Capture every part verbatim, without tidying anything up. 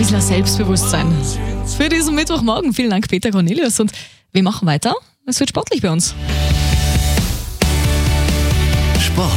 bisschen Selbstbewusstsein. Für diesen Mittwochmorgen vielen Dank, Peter Cornelius. Und wir machen weiter. Es wird sportlich bei uns. Sport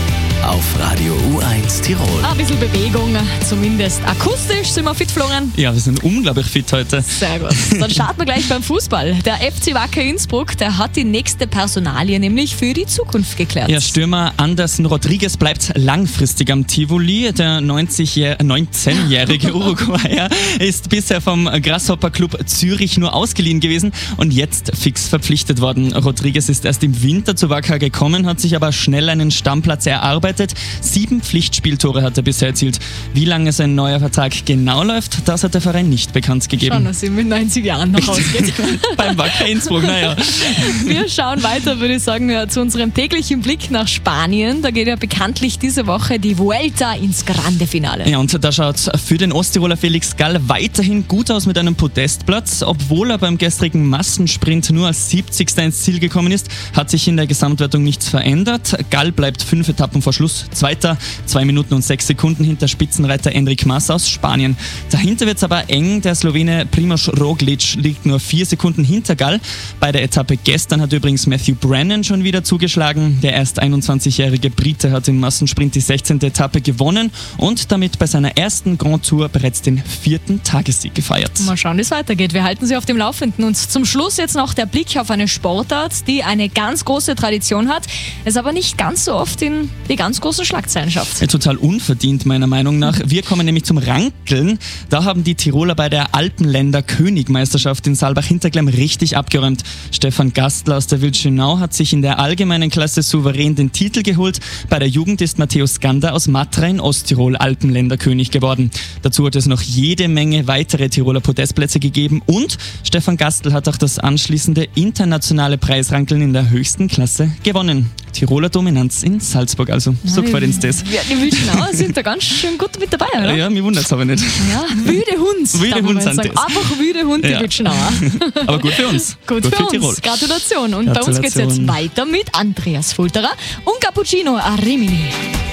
auf Radio U eins Tirol. Ein bisschen Bewegung, zumindest akustisch sind wir fit geflogen. Ja, wir sind unglaublich fit heute. Sehr gut. Dann starten wir gleich beim Fußball. Der F C Wacker Innsbruck, der hat die nächste Personalie nämlich für die Zukunft geklärt. Ja, Stürmer Anderson Rodriguez bleibt langfristig am Tivoli. Der neunzehnjährige Uruguayer ist bisher vom Grasshopper Club Zürich nur ausgeliehen gewesen und jetzt fix verpflichtet worden. Rodriguez ist erst im Winter zu Wacker gekommen, hat sich aber schnell einen Stammplatz erarbeitet. Sieben Pflichtspieltore hat er bisher erzielt. Wie lange sein neuer Vertrag genau läuft, das hat der Verein nicht bekannt gegeben. Schauen, dass er mit neunzig Jahren noch ausgeht. Beim Wacker Innsbruck, naja. Wir schauen weiter, würde ich sagen, zu unserem täglichen Blick nach Spanien. Da geht ja bekanntlich diese Woche die Vuelta ins Grande Finale. Ja, und da schaut es für den Osttiroler Felix Gall weiterhin gut aus mit einem Podestplatz. Obwohl er beim gestrigen Massensprint nur als siebzigster ins Ziel gekommen ist, hat sich in der Gesamtwertung nichts verändert. Gall bleibt fünf Etappen vor Schluss Zweiter, zwei Minuten und sechs Sekunden hinter Spitzenreiter Enric Mas aus Spanien. Dahinter wird es aber eng. Der Slowene Primož Roglič liegt nur vier Sekunden hinter Gall. Bei der Etappe gestern hat übrigens Matthew Brennan schon wieder zugeschlagen. Der erst einundzwanzigjährige Brite hat im Massensprint die sechzehnte Etappe gewonnen und damit bei seiner ersten Grand Tour bereits den vierten Tagessieg gefeiert. Mal schauen, wie es weitergeht. Wir halten Sie auf dem Laufenden. Und zum Schluss jetzt noch der Blick auf eine Sportart, die eine ganz große Tradition hat, es aber nicht ganz so oft in die ganz großen Schlagzeilen schafft. Ja, total unverdient meiner Meinung nach. Wir kommen nämlich zum Rankeln. Da haben die Tiroler bei der Alpenländer Königmeisterschaft in Saalbach-Hinterglemm richtig abgeräumt. Stefan Gastler aus der Wildschönau hat sich in der allgemeinen Klasse souverän den Titel geholt. Bei der Jugend ist Matthäus Gander aus Matra in Osttirol Alpenländerkönig geworden. Dazu hat es noch jede Menge weitere Tiroler Podestplätze gegeben und Stefan Gastl hat auch das anschließende internationale Preisrankeln in der höchsten Klasse gewonnen. Tiroler Dominanz in Salzburg also. So gefällt uns das. Ja, die Wildschönauer sind da ganz schön gut mit dabei, oder? Ja, mir wundert es aber nicht. Ja, wüde Hund. Wüde Hund sind das. Einfach wüde Hund, die Ja. Wildschönauer. Aber gut für uns. Gut, gut für, für Tirol. uns. Gratulation. Und bei uns geht es Gratulation. jetzt weiter mit Andreas Fulterer und Cappuccino a Rimini.